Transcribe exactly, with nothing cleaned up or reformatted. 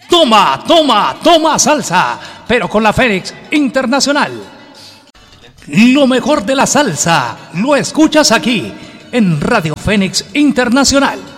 Toma, toma, toma salsa, pero con la Fénix Internacional. Lo mejor de la salsa lo escuchas aquí en Radio Fénix Internacional.